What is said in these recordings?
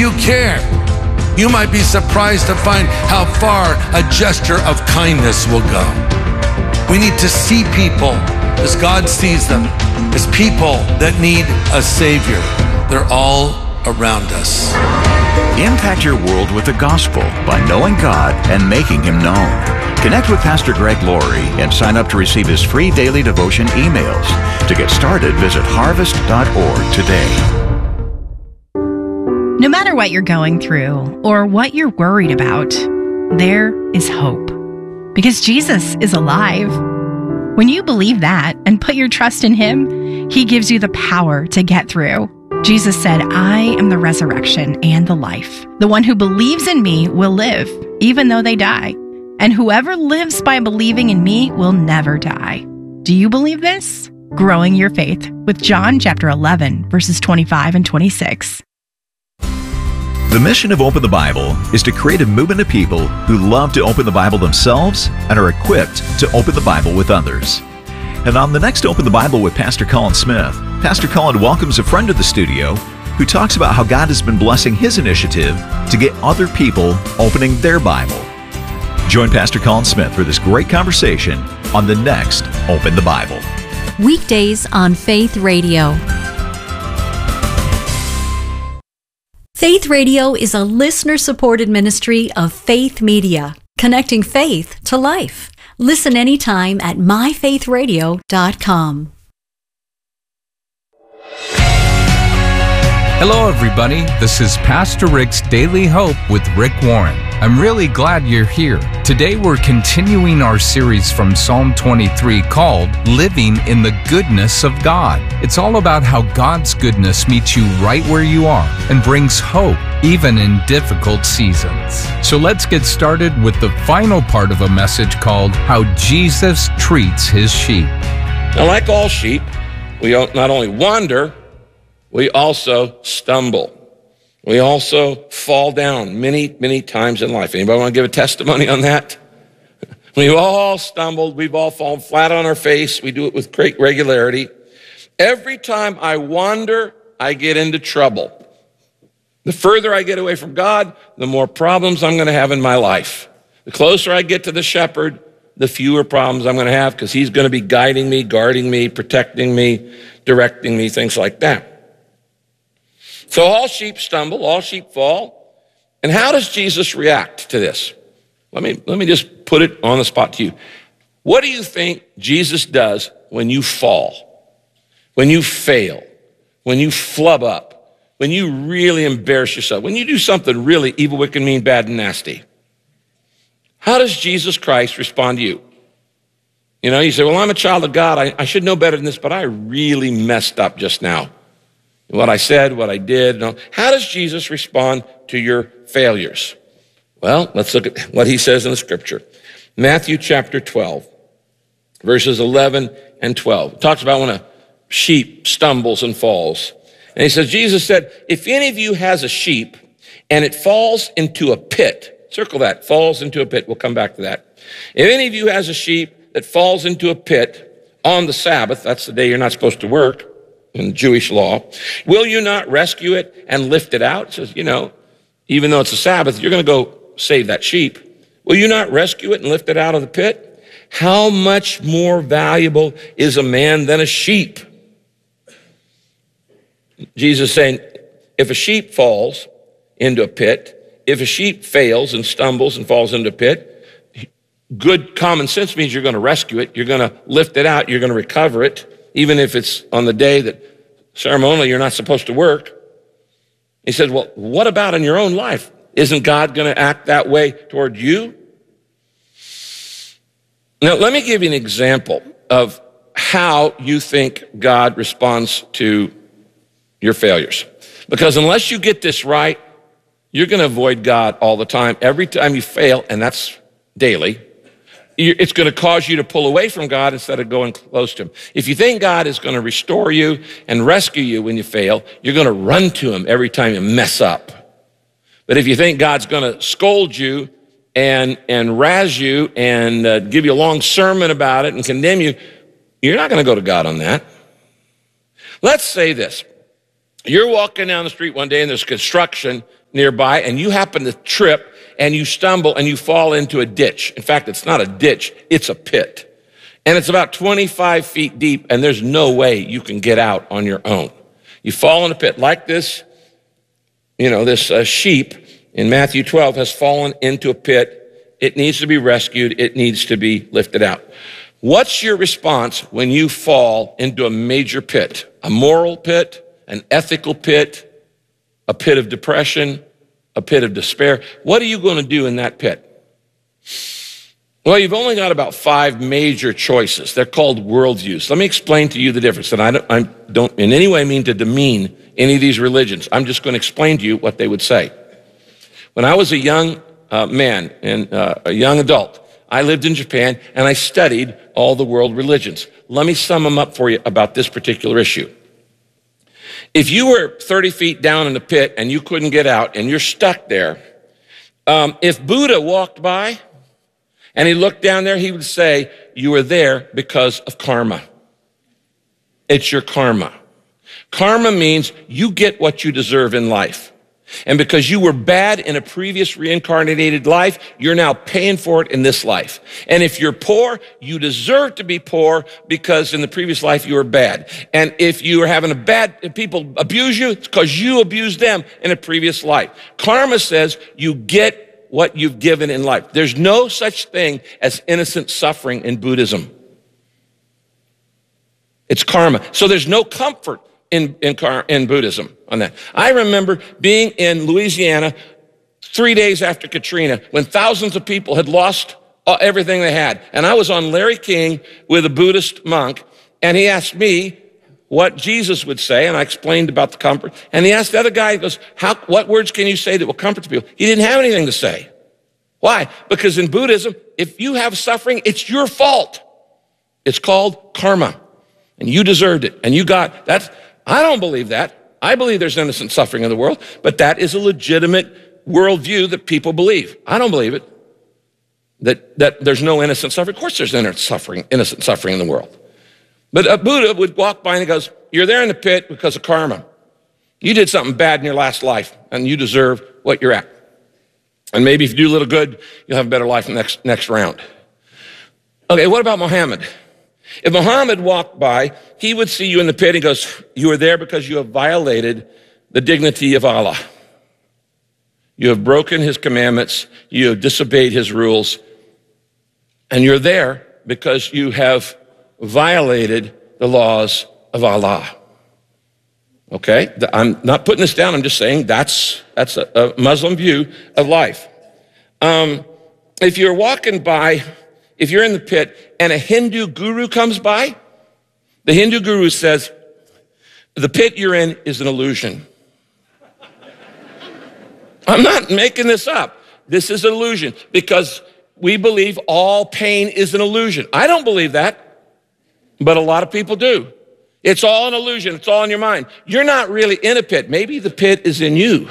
you care. You might be surprised to find how far a gesture of kindness will go. We need to see people as God sees them, as people that need a Savior. They're all around us. Impact your world with the gospel by knowing God and making Him known. Connect with Pastor Greg Laurie and sign up to receive his free daily devotion emails. To get started, visit harvest.org today. No matter what you're going through or what you're worried about, there is hope. Because Jesus is alive. When you believe that and put your trust in Him, He gives you the power to get through. Jesus said, "I am the resurrection and the life. The one who believes in me will live, even though they die. And whoever lives by believing in me will never die." Do you believe this? Growing your faith with John chapter 11, verses 25 and 26. The mission of Open the Bible is to create a movement of people who love to open the Bible themselves and are equipped to open the Bible with others. And on the next Open the Bible with Pastor Colin Smith, Pastor Colin welcomes a friend to the studio who talks about how God has been blessing his initiative to get other people opening their Bible. Join Pastor Colin Smith for this great conversation on the next Open the Bible. Weekdays on Faith Radio. Faith Radio is a listener-supported ministry of Faith Media, connecting faith to life. Listen anytime at myfaithradio.com. Hello, everybody. This is Pastor Rick's Daily Hope with Rick Warren. I'm really glad you're here. Today, we're continuing our series from Psalm 23 called Living in the Goodness of God. It's all about how God's goodness meets you right where you are and brings hope even in difficult seasons. So let's get started with the final part of a message called How Jesus Treats His Sheep. Now, like all sheep, we not only wander, we also stumble. We also fall down many, many times in life. Anybody want to give a testimony on that? We've all stumbled. We've all fallen flat on our face. We do it with great regularity. Every time I wander, I get into trouble. The further I get away from God, the more problems I'm going to have in my life. The closer I get to the shepherd, the fewer problems I'm going to have because He's going to be guiding me, guarding me, protecting me, directing me, things like that. So all sheep stumble, all sheep fall. And how does Jesus react to this? Let me just put it on the spot to you. What do you think Jesus does when you fall, when you fail, when you flub up, when you really embarrass yourself, when you do something really evil, wicked, mean, bad, and nasty? How does Jesus Christ respond to you? You know, you say, well, I'm a child of God. I should know better than this, but I really messed up just now. What I said, what I did. How does Jesus respond to your failures? Well, let's look at what He says in the scripture. Matthew chapter 12, verses 11 and 12. It talks about when a sheep stumbles and falls. And He says, Jesus said, if any of you has a sheep and it falls into a pit, circle that, falls into a pit. We'll come back to that. If any of you has a sheep that falls into a pit on the Sabbath, that's the day you're not supposed to work, in Jewish law, will you not rescue it and lift it out? It says, you know, even though it's a Sabbath, you're going to go save that sheep. Will you not rescue it and lift it out of the pit? How much more valuable is a man than a sheep? Jesus is saying, if a sheep falls into a pit, if a sheep fails and stumbles and falls into a pit, good common sense means you're going to rescue it, you're going to lift it out, you're going to recover it, even if it's on the day that ceremonially you're not supposed to work. He said, well, what about in your own life? Isn't God going to act that way toward you? Now, let me give you an example of how you think God responds to your failures. Because unless you get this right, you're going to avoid God all the time. Every time you fail, and that's daily, it's going to cause you to pull away from God instead of going close to Him. If you think God is going to restore you and rescue you when you fail, you're going to run to Him every time you mess up. But if you think God's going to scold you and razz you and give you a long sermon about it and condemn you, you're not going to go to God on that. Let's say this. You're walking down the street one day and there's construction nearby and you happen to trip and you stumble and you fall into a ditch. In fact, it's not a ditch, it's a pit. And it's about 25 feet deep and there's no way you can get out on your own. You fall in a pit like this, this sheep in Matthew 12 has fallen into a pit. It needs to be rescued. It needs to be lifted out. What's your response when you fall into a major pit? A moral pit, an ethical pit, a pit of depression, a pit of despair. What are you going to do in that pit? Well, you've only got about 5 major choices. They're called worldviews. Let me explain to you the difference. And I don't in any way mean to demean any of these religions. I'm just going to explain to you what they would say. When I was a young man and a young adult, I lived in Japan and I studied all the world religions. Let me sum them up for you about this particular issue. If you were 30 feet down in the pit and you couldn't get out and you're stuck there, if Buddha walked by and he looked down there, he would say, you were there because of karma. It's your karma. Karma means you get what you deserve in life. And because you were bad in a previous reincarnated life, you're now paying for it in this life. And if you're poor, you deserve to be poor because in the previous life you were bad. And if you are having if people abuse you, it's because you abused them in a previous life. Karma says you get what you've given in life. There's no such thing as innocent suffering in Buddhism. It's karma. So there's no comfort in Buddhism on that. I remember being in Louisiana 3 days after Katrina when thousands of people had lost everything they had. And I was on Larry King with a Buddhist monk, and he asked me what Jesus would say, and I explained about the comfort. And he asked the other guy, he goes, what words can you say that will comfort people? He didn't have anything to say. Why? Because in Buddhism, if you have suffering, it's your fault. It's called karma. And you deserved it. And you got that. I don't believe that. I believe there's innocent suffering in the world, but that is a legitimate worldview that people believe. I don't believe it. That there's no innocent suffering. Of course there's innocent suffering in the world. But a Buddha would walk by and he goes, you're there in the pit because of karma. You did something bad in your last life and you deserve what you're at. And maybe if you do a little good, you'll have a better life next round. Okay, what about Muhammad? If Muhammad walked by, he would see you in the pit and he goes, you are there because you have violated the dignity of Allah. You have broken his commandments. You have disobeyed his rules. And you're there because you have violated the laws of Allah. Okay? I'm not putting this down. I'm just saying that's a Muslim view of life. If you're walking by, if you're in the pit and a Hindu guru comes by, the Hindu guru says, the pit you're in is an illusion. I'm not making this up. This is an illusion because we believe all pain is an illusion. I don't believe that, but a lot of people do. It's all an illusion. It's all in your mind. You're not really in a pit. Maybe the pit is in you.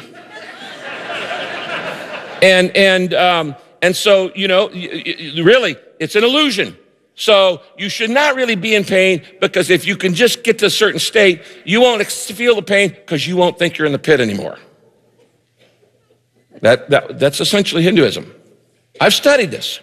And so, really, it's an illusion. So you should not really be in pain because if you can just get to a certain state, you won't feel the pain because you won't think you're in the pit anymore. That's essentially Hinduism. I've studied this.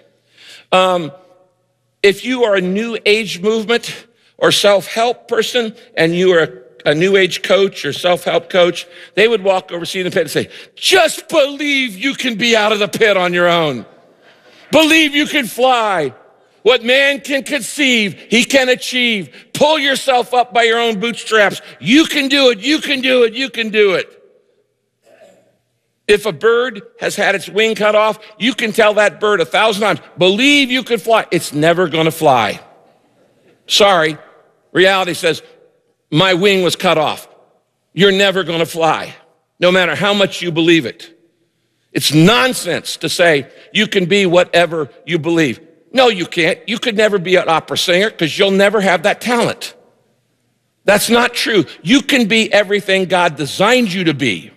If you are a New Age movement or self-help person and you are a New Age coach or self-help coach, they would walk over, see you in the pit and say, just believe you can be out of the pit on your own. Believe you can fly. What man can conceive, he can achieve. Pull yourself up by your own bootstraps. You can do it, you can do it, you can do it. If a bird has had its wing cut off, you can tell that bird 1,000 times, believe you can fly. It's never gonna fly. Sorry, reality says, my wing was cut off. You're never gonna fly, no matter how much you believe it. It's nonsense to say you can be whatever you believe. No, you can't. You could never be an opera singer because you'll never have that talent. That's not true. You can be everything God designed you to be.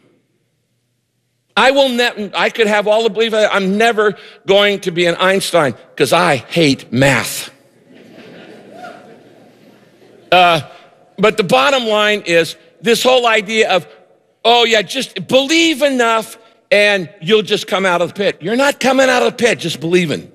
I could have all the belief. I'm never going to be an Einstein because I hate math. But the bottom line is this whole idea of, oh yeah, just believe enough and you'll just come out of the pit. You're not coming out of the pit, just believing.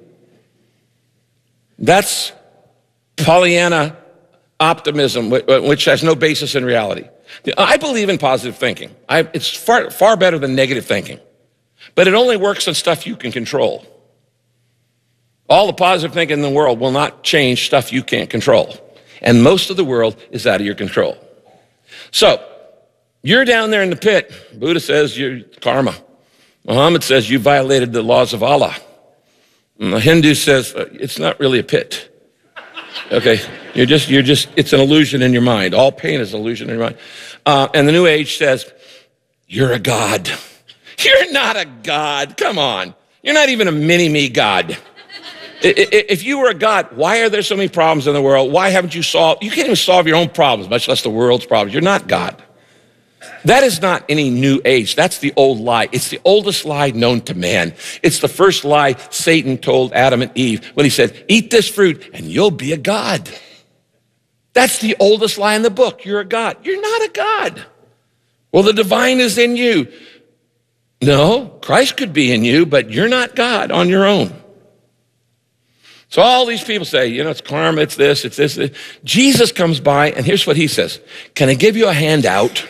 That's Pollyanna optimism, which has no basis in reality. I believe in positive thinking. It's far better than negative thinking. But it only works on stuff you can control. All the positive thinking in the world will not change stuff you can't control. And most of the world is out of your control. So, you're down there in the pit. Buddha says you're karma. Muhammad says you violated the laws of Allah. And the Hindu says it's not really a pit. Okay, you're just, it's an illusion in your mind. All pain is an illusion in your mind. And the New Age says, you're a god. You're not a god, come on. You're not even a mini-me god. If you were a god, why are there so many problems in the world? Why haven't you solved, you can't even solve your own problems, much less the world's problems. You're not God. That is not any new age. That's the old lie. It's the oldest lie known to man. It's the first lie Satan told Adam and Eve when he said, eat this fruit and you'll be a god. That's the oldest lie in the book. You're a god. You're not a god. Well, the divine is in you. No, Christ could be in you, but you're not God on your own. So all these people say, it's karma, it's this, it's this. Jesus comes by, and here's what he says. Can I give you a handout?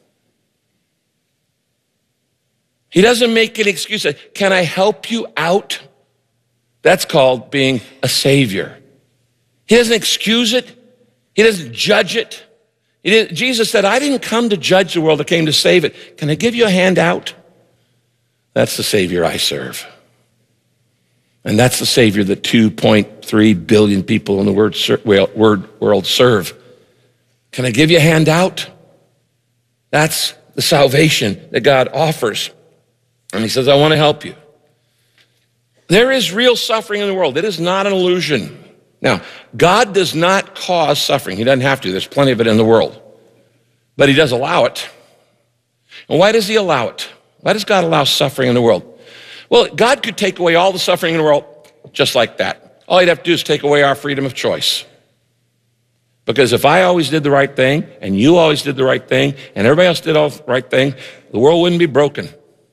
He doesn't make any excuse. Can I help you out? That's called being a savior. He doesn't excuse it. He doesn't judge it. Jesus said, I didn't come to judge the world. I came to save it. Can I give you a handout? That's the Savior I serve. And that's the Savior that 2.3 billion people in the world serve. Can I give you a handout? That's the salvation that God offers. And he says, I want to help you. There is real suffering in the world. It is not an illusion. Now, God does not cause suffering. He doesn't have to. There's plenty of it in the world. But he does allow it. And why does he allow it? Why does God allow suffering in the world? Well, God could take away all the suffering in the world just like that. All he'd have to do is take away our freedom of choice. Because if I always did the right thing, and you always did the right thing, and everybody else did all the right thing, the world wouldn't be broken.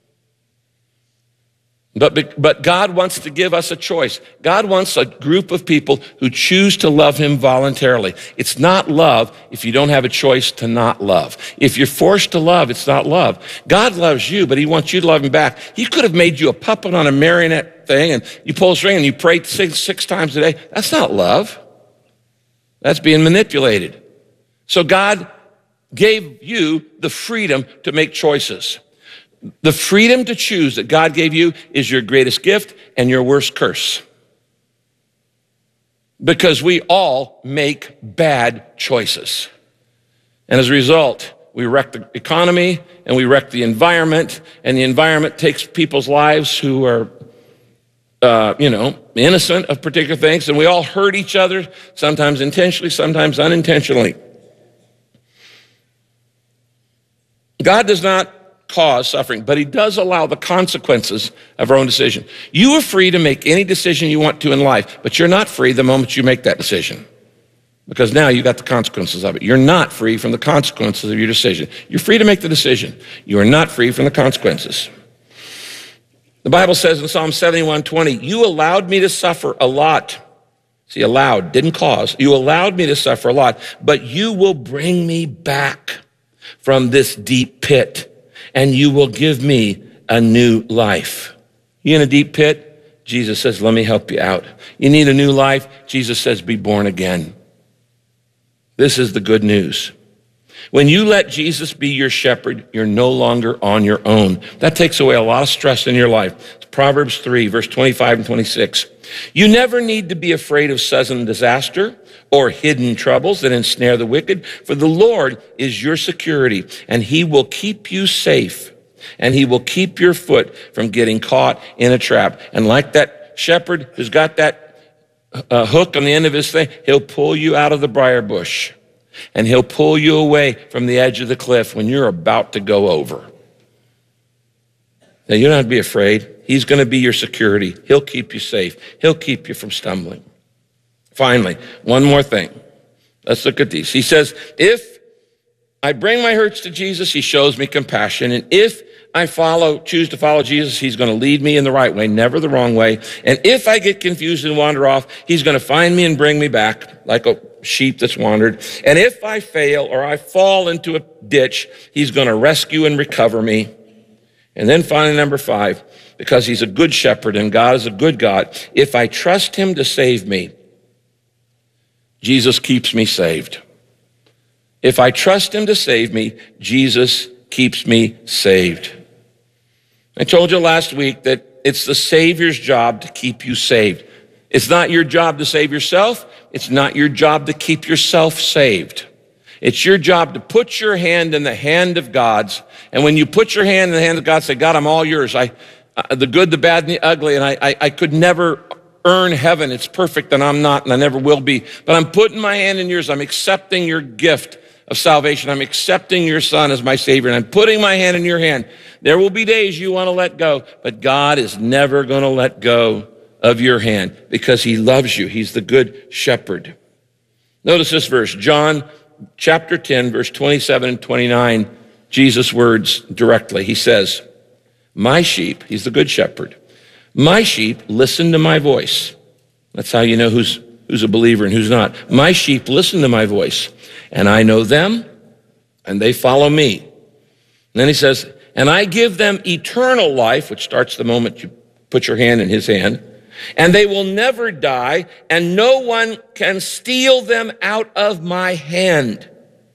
But God wants to give us a choice. God wants a group of people who choose to love him voluntarily. It's not love if you don't have a choice to not love. If you're forced to love, it's not love. God loves you, but he wants you to love him back. He could have made you a puppet on a marionette thing, and you pull a string and you pray six times a day. That's not love. That's being manipulated. So God gave you the freedom to make choices. The freedom to choose that God gave you is your greatest gift and your worst curse. Because we all make bad choices. And as a result, we wreck the economy and we wreck the environment, and the environment takes people's lives who are, innocent of particular things, and we all hurt each other, sometimes intentionally, sometimes unintentionally. God does not cause suffering, but he does allow the consequences of our own decision. You are free to make any decision you want to in life, but you're not free the moment you make that decision, because now you got the consequences of it. You're not free from the consequences of your decision. You're free to make the decision. You are not free from the consequences. The Bible says in Psalm 71:20, you allowed me to suffer a lot. See, allowed, didn't cause. You allowed me to suffer a lot, but you will bring me back from this deep pit, and you will give me a new life. You in a deep pit? Jesus says, let me help you out. You need a new life? Jesus says, be born again. This is the good news. When you let Jesus be your shepherd, you're no longer on your own. That takes away a lot of stress in your life. It's Proverbs 3, verse 25 and 26. You never need to be afraid of sudden disaster or hidden troubles that ensnare the wicked, for the Lord is your security, and he will keep you safe, and he will keep your foot from getting caught in a trap. And like that shepherd who's got that hook on the end of his thing, he'll pull you out of the briar bush, and he'll pull you away from the edge of the cliff when you're about to go over. Now, you don't have to be afraid. He's going to be your security. He'll keep you safe. He'll keep you from stumbling. Finally, one more thing. Let's look at these. He says, if I bring my hurts to Jesus, he shows me compassion. And if I choose to follow Jesus, he's going to lead me in the right way, never the wrong way. And if I get confused and wander off, he's going to find me and bring me back like a sheep that's wandered. And if I fail or I fall into a ditch, he's going to rescue and recover me. And then finally, number 5, because he's a good shepherd and God is a good God, if I trust him to save me, Jesus keeps me saved. If I trust him to save me, Jesus keeps me saved. I told you last week that it's the Savior's job to keep you saved. It's not your job to save yourself. It's not your job to keep yourself saved. It's your job to put your hand in the hand of God's. And when you put your hand in the hand of God, say, God, I'm all yours. The good, the bad, and the ugly. And I could never earn heaven. It's perfect, and I'm not, and I never will be. But I'm putting my hand in yours. I'm accepting your gift of salvation. I'm accepting your Son as my Savior, and I'm putting my hand in your hand. There will be days you want to let go, but God is never going to let go of your hand because he loves you. He's the good shepherd. Notice this verse, John chapter 10, verse 27 and 29, Jesus' words directly. He says, my sheep, he's the good shepherd, my sheep listen to my voice. That's how you know who's a believer and who's not. My sheep listen to my voice, and I know them, and they follow me. And then he says, and I give them eternal life, which starts the moment you put your hand in his hand, and they will never die, and no one can steal them out of my hand.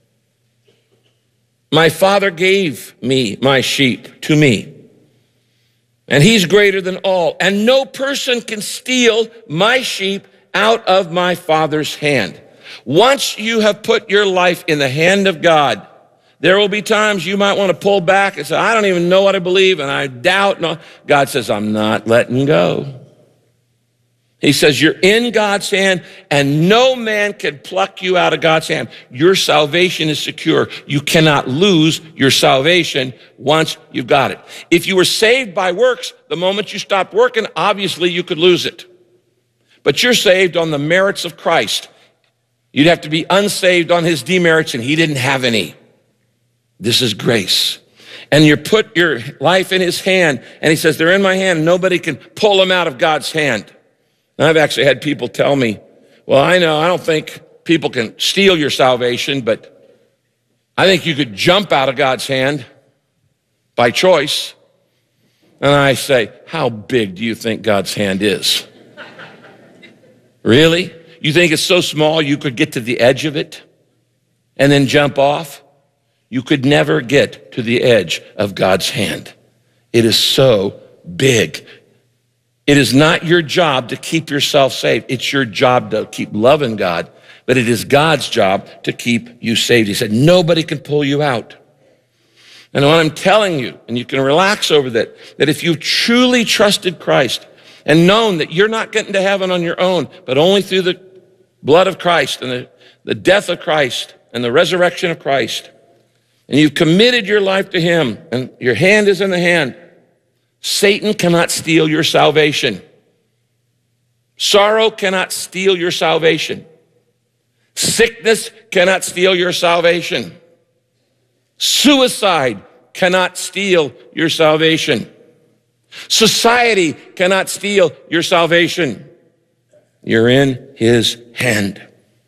My Father gave me my sheep to me, and he's greater than all, and no person can steal my sheep out of my Father's hand. Once you have put your life in the hand of God, there will be times you might want to pull back and say, I don't even know what I believe, and I doubt. No. God says, I'm not letting go. He says, you're in God's hand, and no man can pluck you out of God's hand. Your salvation is secure. You cannot lose your salvation once you've got it. If you were saved by works, the moment you stopped working, obviously you could lose it. But you're saved on the merits of Christ. You'd have to be unsaved on his demerits, and he didn't have any. This is grace. And you put your life in his hand, and he says, they're in my hand, and nobody can pull them out of God's hand. And I've actually had people tell me, well, I don't think people can steal your salvation, but I think you could jump out of God's hand by choice. And I say, how big do you think God's hand is? Really? You think it's so small you could get to the edge of it and then jump off? You could never get to the edge of God's hand. It is so big. It is not your job to keep yourself saved. It's your job to keep loving God, but it is God's job to keep you saved. He said, nobody can pull you out. And what I'm telling you, and you can relax over that if you've truly trusted Christ and known that you're not getting to heaven on your own, but only through the blood of Christ and the death of Christ and the resurrection of Christ, and you've committed your life to him, and your hand is in the hand, Satan cannot steal your salvation. Sorrow cannot steal your salvation. Sickness cannot steal your salvation. Suicide cannot steal your salvation. Society cannot steal your salvation. You're in his hand.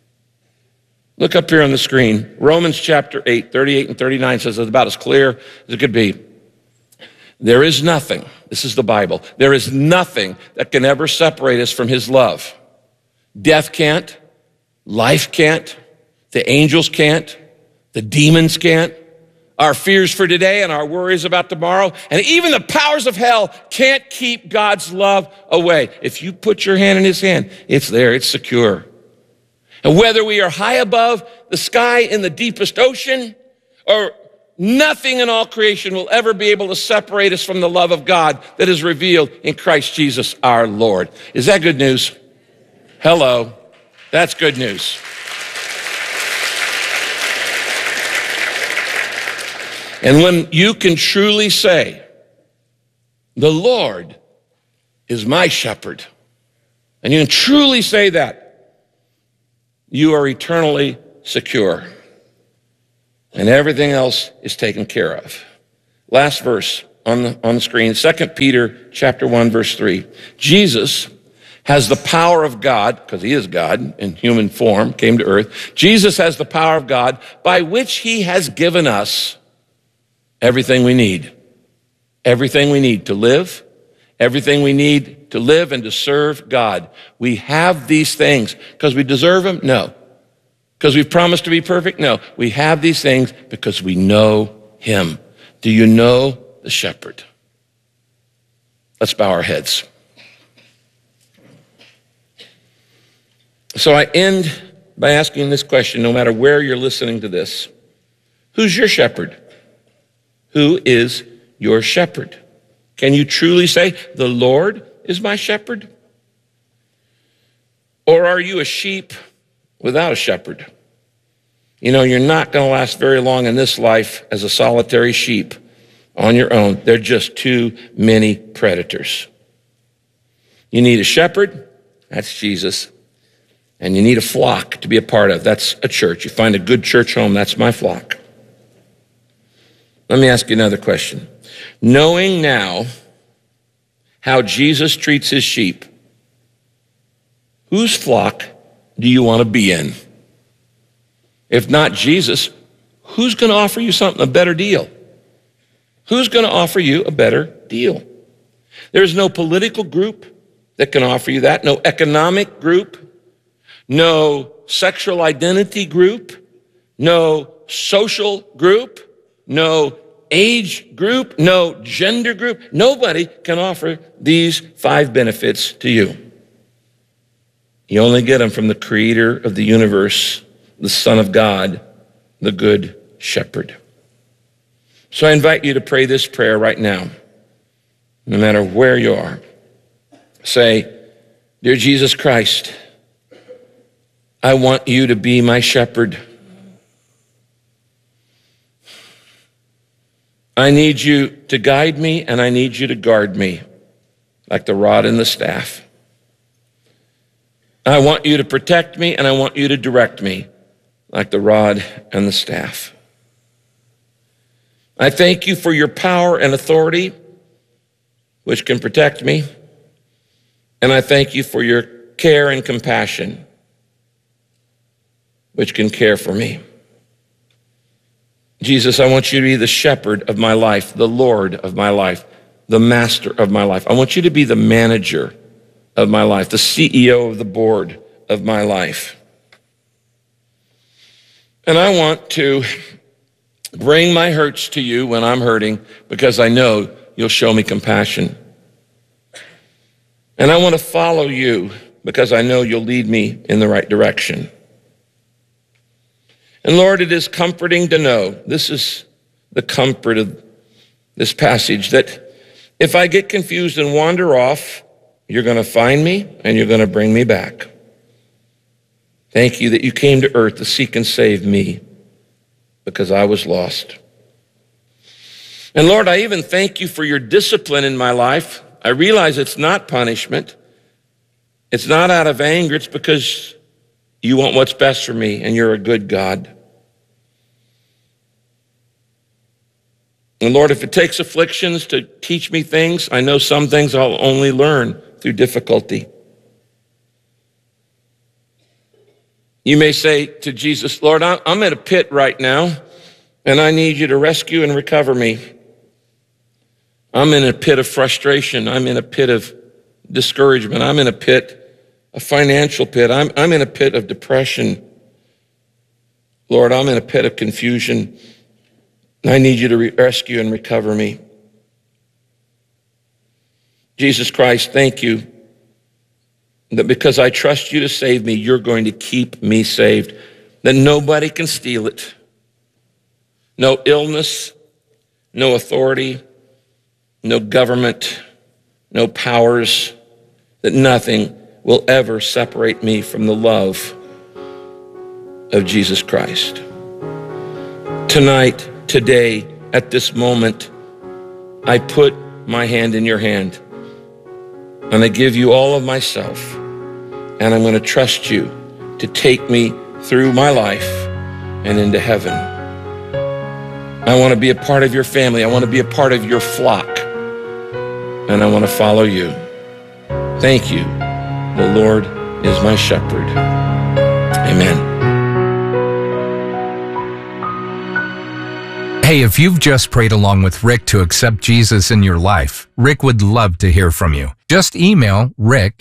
Look up here on the screen. Romans chapter 8, 38 and 39 says it's about as clear as it could be. There is nothing, this is the Bible, there is nothing that can ever separate us from his love. Death can't, life can't, the angels can't, the demons can't, our fears for today and our worries about tomorrow, and even the powers of hell can't keep God's love away. If you put your hand in his hand, it's there, it's secure. And whether we are high above the sky in the deepest ocean, or nothing in all creation will ever be able to separate us from the love of God that is revealed in Christ Jesus our Lord. Is that good news? Hello. That's good news. And when you can truly say, the Lord is my shepherd, and you can truly say that, you are eternally secure. And everything else is taken care of. Last verse, on the screen. 2 Peter chapter 1, verse 3. Jesus has the power of God, because he is God in human form, came to earth. Jesus has the power of God by which he has given us everything we need. Everything we need to live, everything we need to live and to serve God. We have these things because we deserve them? No. Because we've promised to be perfect? No. We have these things because we know him. Do you know the shepherd? Let's bow our heads. So I end by asking this question, no matter where you're listening to this. Who's your shepherd? Who is your shepherd? Can you truly say, the Lord is my shepherd? Or are you a sheep without a shepherd? You know, you're not going to last very long in this life as a solitary sheep on your own. There are just too many predators. You need a shepherd, that's Jesus. And you need a flock to be a part of. That's a church. You find a good church home, that's my flock. Let me ask you another question. Knowing now how Jesus treats his sheep, whose flock do you want to be in? If not Jesus, who's going to offer you a better deal? Who's going to offer you a better deal? There's no political group that can offer you that, no economic group, no sexual identity group, no social group, no age group, no gender group. Nobody can offer these 5 benefits to you. You only get them from the creator of the universe, the Son of God, the Good Shepherd. So I invite you to pray this prayer right now, no matter where you are. Say, dear Jesus Christ, I want you to be my shepherd. I need you to guide me and I need you to guard me like the rod and the staff. I want you to protect me and I want you to direct me like the rod and the staff. I thank you for your power and authority, which can protect me. And I thank you for your care and compassion, which can care for me. Jesus, I want you to be the shepherd of my life, the Lord of my life, the master of my life. I want you to be the manager of my life, the CEO of the board of my life. And I want to bring my hurts to you when I'm hurting because I know you'll show me compassion. And I want to follow you because I know you'll lead me in the right direction. And Lord, it is comforting to know, this is the comfort of this passage, that if I get confused and wander off, you're going to find me and you're going to bring me back. Thank you that you came to earth to seek and save me because I was lost. And Lord, I even thank you for your discipline in my life. I realize it's not punishment. It's not out of anger. It's because you want what's best for me, and you're a good God. And Lord, if it takes afflictions to teach me things, I know some things I'll only learn through difficulty. You may say to Jesus, Lord, I'm in a pit right now, and I need you to rescue and recover me. I'm in a pit of frustration. I'm in a pit of discouragement. I'm in a pit, a financial pit. I'm in a pit of depression. Lord, I'm in a pit of confusion. I need you to rescue and recover me. Jesus Christ, thank you that because I trust you to save me, you're going to keep me saved, that nobody can steal it. No illness, no authority, no government, no powers, that nothing will ever separate me from the love of Jesus Christ. Tonight, today, at this moment, I put my hand in your hand and I give you all of myself, and I'm going to trust you to take me through my life and into heaven. I want to be a part of your family. I want to be a part of your flock. And I want to follow you. Thank you. The Lord is my shepherd. Amen. Hey, if you've just prayed along with Rick to accept Jesus in your life, Rick would love to hear from you. Just email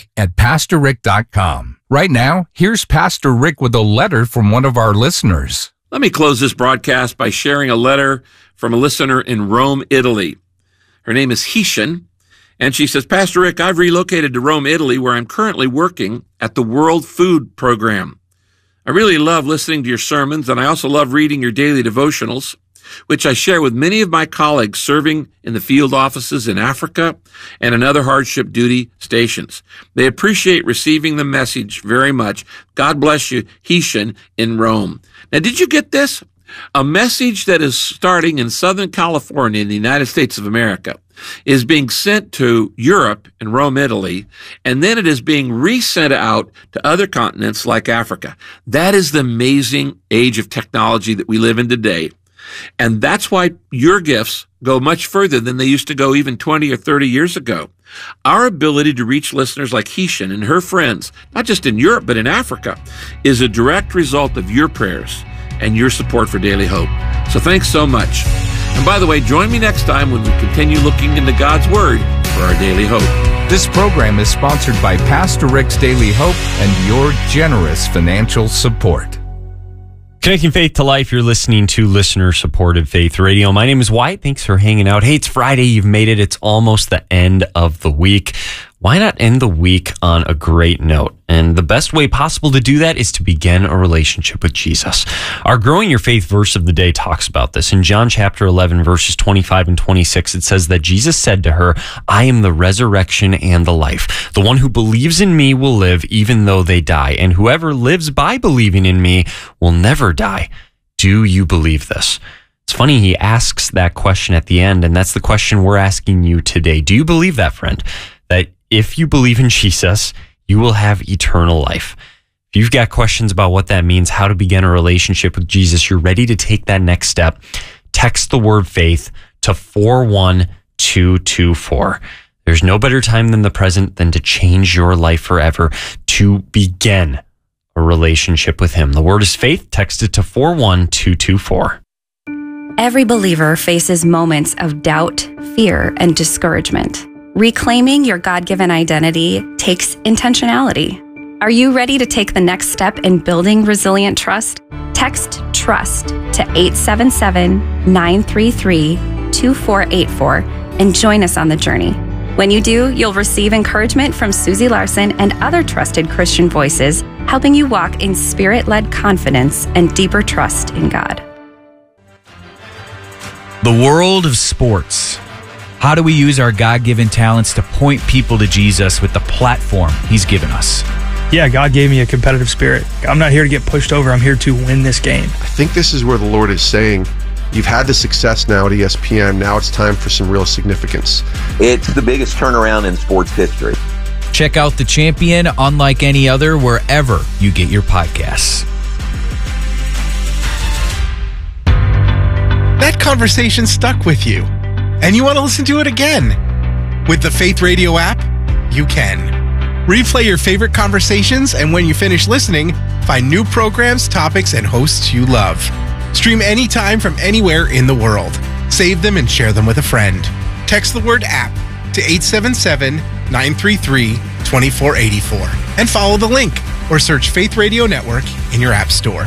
rick@pastorrick.com. Right now, here's Pastor Rick with a letter from one of our listeners. Let me close this broadcast by sharing a letter from a listener in Rome, Italy. Her name is Hishan, and she says, Pastor Rick, I've relocated to Rome, Italy, where I'm currently working at the World Food Program. I really love listening to your sermons, and I also love reading your daily devotionals, which I share with many of my colleagues serving in the field offices in Africa and in other hardship duty stations. They appreciate receiving the message very much. God bless you, Hishan in Rome. Now, did you get this? A message that is starting in Southern California in the United States of America is being sent to Europe and Rome, Italy, and then it is being resent out to other continents like Africa. That is the amazing age of technology that we live in today. And that's why your gifts go much further than they used to go even 20 or 30 years ago. Our ability to reach listeners like Hishan and her friends, not just in Europe, but in Africa, is a direct result of your prayers and your support for Daily Hope. So thanks so much. And by the way, join me next time when we continue looking into God's Word for our Daily Hope. This program is sponsored by Pastor Rick's Daily Hope and your generous financial support. Connecting faith to life, you're listening to listener-supported Faith Radio. My name is Wyatt. Thanks for hanging out. Hey, it's Friday. You've made it. It's almost the end of the week. Why not end the week on a great note? And the best way possible to do that is to begin a relationship with Jesus. Our Growing Your Faith verse of the day talks about this. In John chapter 11, verses 25 and 26, it says that Jesus said to her, I am the resurrection and the life. The one who believes in me will live even though they die, and whoever lives by believing in me will never die. Do you believe this? It's funny, he asks that question at the end, and that's the question we're asking you today. Do you believe that, friend? That if you believe in Jesus, you will have eternal life. If you've got questions about what that means, how to begin a relationship with Jesus, you're ready to take that next step, text the word faith to 41224. There's no better time than the present than to change your life forever, to begin a relationship with him. The word is faith. Text it to 41224. Every believer faces moments of doubt, fear, and discouragement. Reclaiming your God-given identity takes intentionality. Are you ready to take the next step in building resilient trust? Text TRUST to 877-933-2484 and join us on the journey. When you do, you'll receive encouragement from Susie Larson and other trusted Christian voices, helping you walk in spirit-led confidence and deeper trust in God. The world of sports. How do we use our God-given talents to point people to Jesus with the platform he's given us? Yeah, God gave me a competitive spirit. I'm not here to get pushed over. I'm here to win this game. I think this is where the Lord is saying, you've had the success now at ESPN. Now it's time for some real significance. It's the biggest turnaround in sports history. Check out The Champion, unlike any other, wherever you get your podcasts. That conversation stuck with you, and you want to listen to it again. With the Faith Radio app, you can. Replay your favorite conversations, and when you finish listening, find new programs, topics, and hosts you love. Stream anytime from anywhere in the world. Save them and share them with a friend. Text the word app to 877-933-2484 and follow the link or search Faith Radio Network in your app store.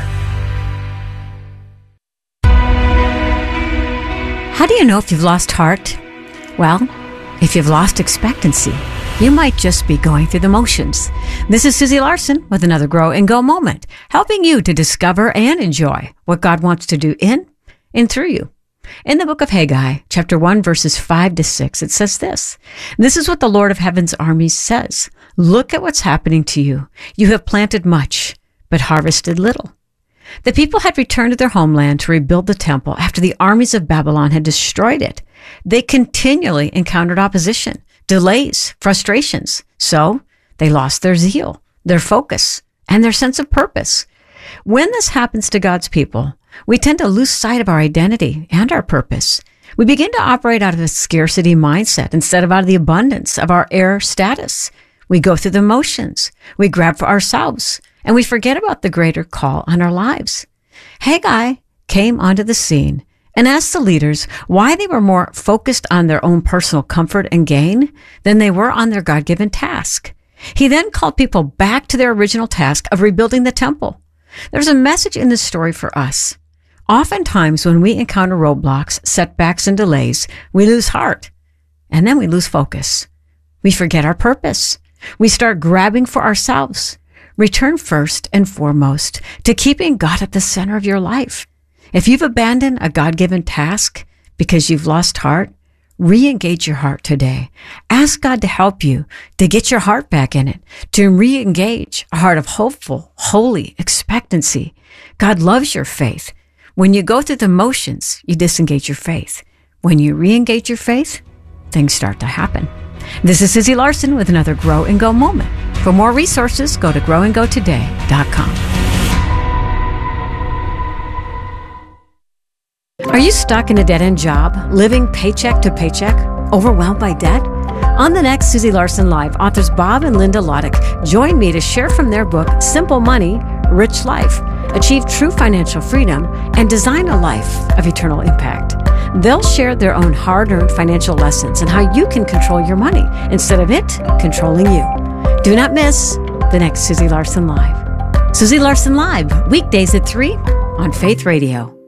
How do you know if you've lost heart? Well, if you've lost expectancy, you might just be going through the motions. This is Susie Larson with another Grow and Go moment, helping you to discover and enjoy what God wants to do in and through you. In the book of Haggai, chapter 1, verses 5-6, it says this. This is what the Lord of Heaven's armies says. Look at what's happening to you. You have planted much, but harvested little. The people had returned to their homeland to rebuild the temple after the armies of Babylon had destroyed it. They continually encountered opposition, delays, frustrations. So they lost their zeal, their focus, and their sense of purpose. When this happens to God's people, we tend to lose sight of our identity and our purpose. We begin to operate out of a scarcity mindset instead of out of the abundance of our heir status. We go through the motions. We grab for ourselves, and we forget about the greater call on our lives. Haggai came onto the scene and asked the leaders why they were more focused on their own personal comfort and gain than they were on their God-given task. He then called people back to their original task of rebuilding the temple. There's a message in this story for us. Oftentimes, when we encounter roadblocks, setbacks, and delays, we lose heart, and then we lose focus. We forget our purpose. We start grabbing for ourselves. Return first and foremost to keeping God at the center of your life. If you've abandoned a God-given task because you've lost heart, re-engage your heart today. Ask God to help you to get your heart back in it, to re-engage a heart of hopeful, holy expectancy. God loves your faith. When you go through the motions, you disengage your faith. When you re-engage your faith, things start to happen. This is Susie Larson with another Grow and Go moment. For more resources, go to growandgotoday.com. Are you stuck in a dead-end job, living paycheck to paycheck, overwhelmed by debt? On the next Susie Larson Live, authors Bob and Linda Loddick join me to share from their book, Simple Money, Rich Life, Achieve True Financial Freedom, and Design a Life of Eternal Impact. They'll share their own hard-earned financial lessons and how you can control your money instead of it controlling you. Do not miss the next Susie Larson Live. Susie Larson Live, weekdays at 3 on Faith Radio.